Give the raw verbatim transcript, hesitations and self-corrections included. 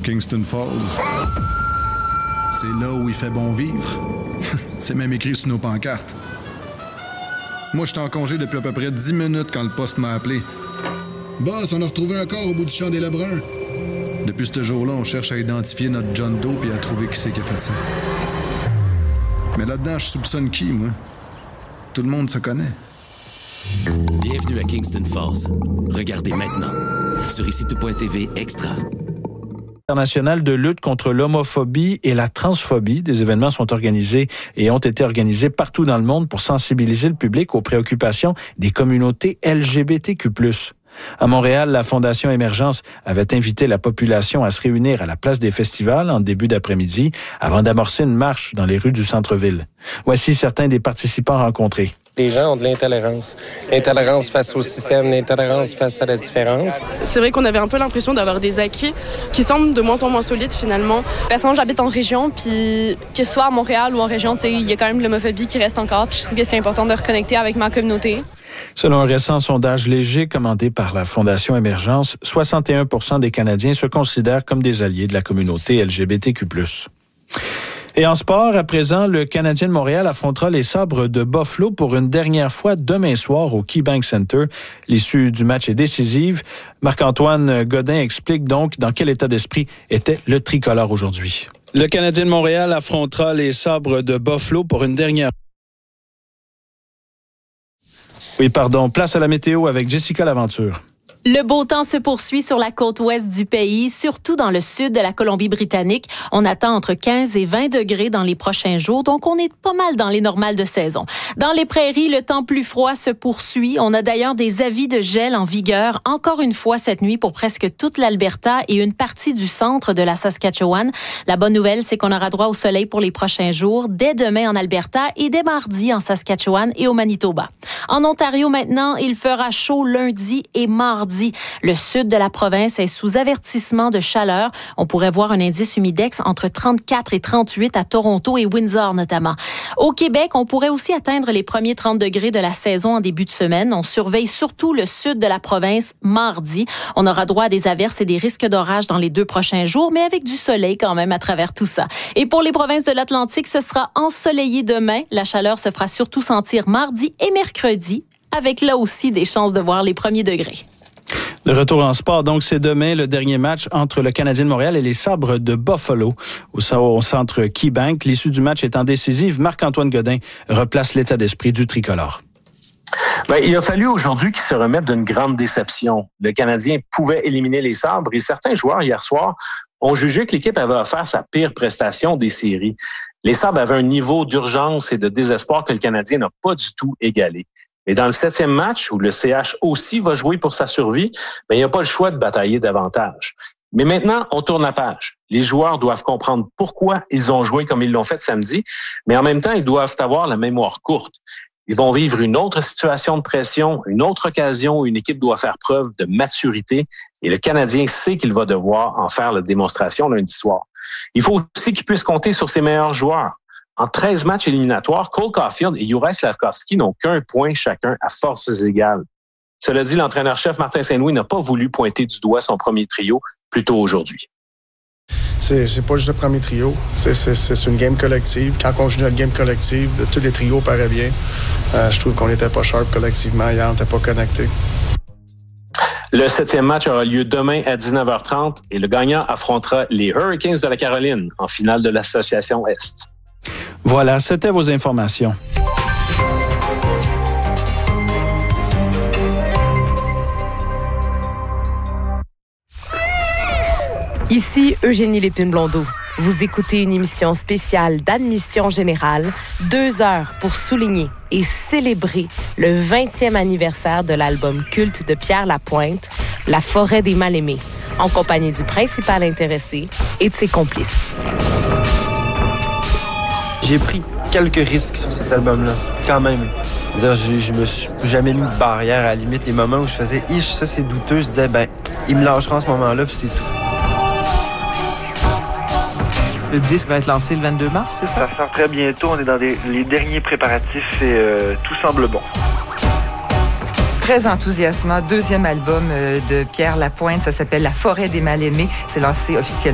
Kingston Falls. C'est là où il fait bon vivre. C'est même écrit sur nos pancartes. Moi, j'étais en congé depuis à peu près dix minutes quand le poste m'a appelé. Boss, on a retrouvé un corps au bout du champ des Lebrun. Depuis ce jour-là, on cherche à identifier notre John Doe et à trouver qui c'est qui a fait ça. Mais là-dedans, je soupçonne qui, moi? Tout le monde se connaît. Bienvenue à Kingston Falls. Regardez maintenant sur ici tout point t v Extra. International de lutte contre l'homophobie et la transphobie. Des événements sont organisés et ont été organisés partout dans le monde pour sensibiliser le public aux préoccupations des communautés L G B T Q plus. À Montréal, la Fondation Émergence avait invité la population à se réunir à la place des festivals en début d'après-midi avant d'amorcer une marche dans les rues du centre-ville. Voici certains des participants rencontrés. Les gens ont de l'intolérance. L'intolérance face au système, l'intolérance face à la différence. C'est vrai qu'on avait un peu l'impression d'avoir des acquis qui semblent de moins en moins solides finalement. Personnellement, j'habite en région, puis que ce soit à Montréal ou en région, il y a quand même l'homophobie qui reste encore, puis je trouve que c'est important de reconnecter avec ma communauté. Selon un récent sondage léger commandé par la Fondation Émergence, soixante et un pour cent des Canadiens se considèrent comme des alliés de la communauté L G B T Q plus. Et en sport, à présent, le Canadien de Montréal affrontera les Sabres de Buffalo pour une dernière fois demain soir au KeyBank Center. L'issue du match est décisive. Marc-Antoine Godin explique donc dans quel état d'esprit était le tricolore aujourd'hui. Le Canadien de Montréal affrontera les Sabres de Buffalo pour une dernière Oui, pardon. Place à la météo avec Jessica Laventure. Le beau temps se poursuit sur la côte ouest du pays, surtout dans le sud de la Colombie-Britannique. On attend entre quinze et vingt degrés dans les prochains jours, donc on est pas mal dans les normales de saison. Dans les prairies, le temps plus froid se poursuit. On a d'ailleurs des avis de gel en vigueur, encore une fois cette nuit pour presque toute l'Alberta et une partie du centre de la Saskatchewan. La bonne nouvelle, c'est qu'on aura droit au soleil pour les prochains jours, dès demain en Alberta et dès mardi en Saskatchewan et au Manitoba. En Ontario maintenant, il fera chaud lundi et mardi. Le sud de la province est sous avertissement de chaleur. On pourrait voir un indice humidex entre trente-quatre et trente-huit à Toronto et Windsor notamment. Au Québec, on pourrait aussi atteindre les premiers trente degrés de la saison en début de semaine. On surveille surtout le sud de la province mardi. On aura droit à des averses et des risques d'orage dans les deux prochains jours, mais avec du soleil quand même à travers tout ça. Et pour les provinces de l'Atlantique, ce sera ensoleillé demain. La chaleur se fera surtout sentir mardi et mercredi, avec là aussi des chances de voir les premiers degrés. De retour en sport, donc c'est demain le dernier match entre le Canadien de Montréal et les Sabres de Buffalo au, au centre KeyBank. L'issue du match étant décisive, Marc-Antoine Godin replace l'état d'esprit du tricolore. Ben, il a fallu aujourd'hui qu'ils se remettent d'une grande déception. Le Canadien pouvait éliminer les Sabres et certains joueurs hier soir ont jugé que l'équipe avait offert sa pire prestation des séries. Les Sabres avaient un niveau d'urgence et de désespoir que le Canadien n'a pas du tout égalé. Mais dans le septième match, où le C H aussi va jouer pour sa survie, ben, il n'y a pas le choix de batailler davantage. Mais maintenant, on tourne la page. Les joueurs doivent comprendre pourquoi ils ont joué comme ils l'ont fait samedi, mais en même temps, ils doivent avoir la mémoire courte. Ils vont vivre une autre situation de pression, une autre occasion où une équipe doit faire preuve de maturité, et le Canadien sait qu'il va devoir en faire la démonstration lundi soir. Il faut aussi qu'il puisse compter sur ses meilleurs joueurs. En treize matchs éliminatoires, Cole Caulfield et Juraj Slafkovský n'ont qu'un point chacun à forces égales. Cela dit, l'entraîneur-chef Martin Saint-Louis n'a pas voulu pointer du doigt son premier trio plus tôt aujourd'hui. C'est, c'est pas juste le premier trio. C'est, c'est, c'est une game collective. Quand on joue notre game collective, tous les trios paraient bien. Euh, je trouve qu'on n'était pas sharp collectivement hier, on n'était pas connectés. Le septième match aura lieu demain à dix-neuf heures trente et le gagnant affrontera les Hurricanes de la Caroline en finale de l'Association Est. Voilà, c'était vos informations. Ici Eugénie Lépine-Blondeau. Vous écoutez une émission spéciale d'Admission Générale, deux heures pour souligner et célébrer le vingtième anniversaire de l'album culte de Pierre Lapointe, La forêt des mal-aimés, en compagnie du principal intéressé et de ses complices. J'ai pris quelques risques sur cet album-là, quand même. Je, je me suis jamais mis de barrière. À la limite, les moments où je faisais « Ish, ça c'est douteux », je disais « Ben, il me lâchera en ce moment-là, puis c'est tout ». Le disque va être lancé le vingt-deux mars, c'est ça? Ça sort très bientôt. On est dans des, les derniers préparatifs et euh, tout semble bon. Très enthousiasmant. Deuxième album euh, de Pierre Lapointe. Ça s'appelle La forêt des mal-aimés. C'est lancé officiellement